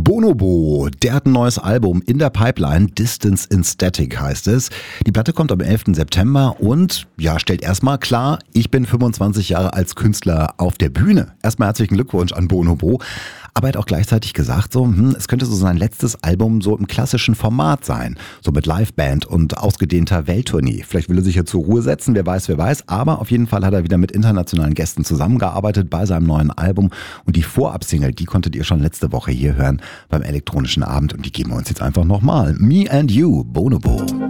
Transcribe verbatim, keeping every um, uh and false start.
Bonobo, der hat ein neues Album in der Pipeline, Distance in Static heißt es. Die Platte kommt am elften September und ja, stellt erstmal klar, ich bin fünfundzwanzig Jahre als Künstler auf der Bühne. Erstmal herzlichen Glückwunsch an Bonobo. Aber er hat auch gleichzeitig gesagt, so, hm, es könnte so sein letztes Album so im klassischen Format sein. So mit Liveband und ausgedehnter Welttournee. Vielleicht will er sich ja zur Ruhe setzen, wer weiß, wer weiß. Aber auf jeden Fall hat er wieder mit internationalen Gästen zusammengearbeitet bei seinem neuen Album. Und die Vorabsingle, die konntet ihr schon letzte Woche hier hören beim elektronischen Abend. Und die geben wir uns jetzt einfach nochmal. Me and You, Bonobo.